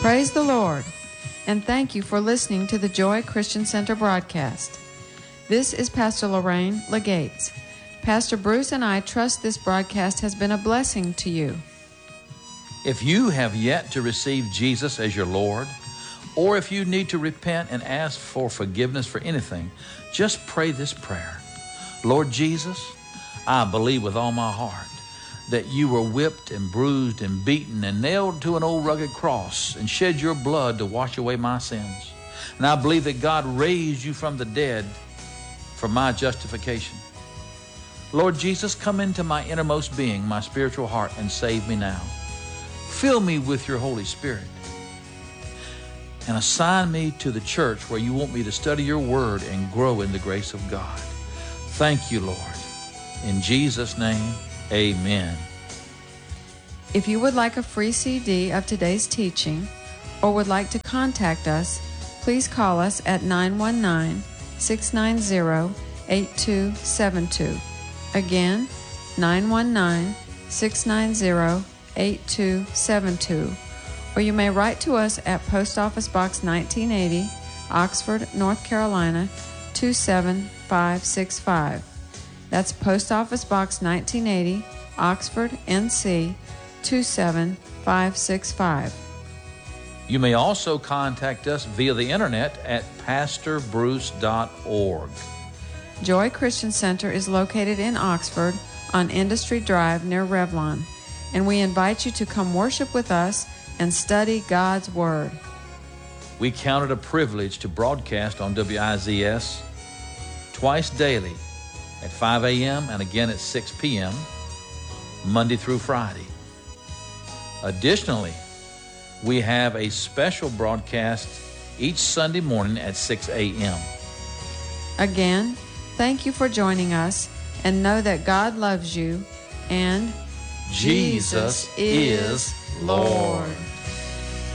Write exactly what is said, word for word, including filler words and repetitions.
Praise the Lord, and thank you for listening to the Joy Christian Center broadcast. This is Pastor Lorraine Legates. Pastor Bruce and I trust this broadcast has been a blessing to you. If you have yet to receive Jesus as your Lord, or if you need to repent and ask for forgiveness for anything, just pray this prayer. Lord Jesus, I believe with all my heart that you were whipped and bruised and beaten and nailed to an old rugged cross and shed your blood to wash away my sins. And I believe that God raised you from the dead for my justification. Lord Jesus, come into my innermost being, my spiritual heart, and save me now. Fill me with your Holy Spirit and assign me to the church where you want me to study your word and grow in the grace of God. Thank you, Lord. In Jesus' name, amen. If you would like a free C D of today's teaching or would like to contact us, please call us at nine one nine, six nine zero, eight two seven two. Again, nine one nine, six nine zero, eight two seven two. Or you may write to us at Post Office Box nineteen eighty, Oxford, North Carolina, two seven five six five. That's Post Office Box nineteen eighty, Oxford, N C, two seven five six five. You may also contact us via the internet at pastor bruce dot org. Joy Christian Center is located in Oxford on Industry Drive near Revlon, and we invite you to come worship with us and study God's Word. We count it a privilege to broadcast on W I Z S twice daily at five a.m. and again at six p.m., Monday through Friday. Additionally, we have a special broadcast each Sunday morning at six a.m. Again, thank you for joining us, and know that God loves you, and Jesus is Lord.